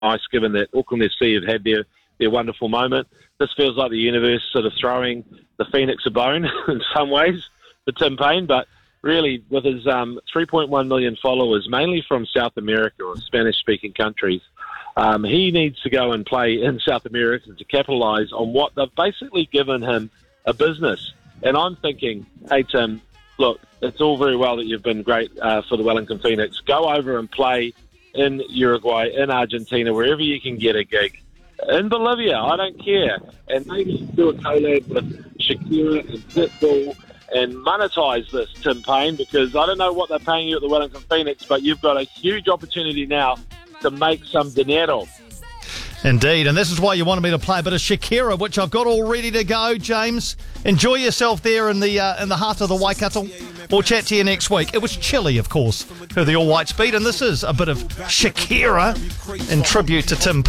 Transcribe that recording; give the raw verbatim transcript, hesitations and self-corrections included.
nice, given that Auckland F C have had their, their wonderful moment. This feels like the universe sort of throwing the Phoenix a bone in some ways for Tim Payne, but really with his um, three point one million followers, mainly from South America or Spanish-speaking countries, um, he needs to go and play in South America to capitalise on what they've basically given him a business. And I'm thinking, hey, Tim, look, it's all very well that you've been great uh, for the Wellington Phoenix. Go over and play in Uruguay, in Argentina, wherever you can get a gig. In Bolivia, I don't care. And maybe do a collab with Shakira and Pitbull and monetize this, Tim Payne, because I don't know what they're paying you at the Wellington Phoenix, but you've got a huge opportunity now to make some dinero. Indeed, and this is why you wanted me to play a bit of Shakira, which I've got all ready to go, James. Enjoy yourself there in the uh, in the heart of the Waikato. We'll chat to you next week. It was chilly, of course, for the All White Speed, and this is a bit of Shakira in tribute to Tim Payne.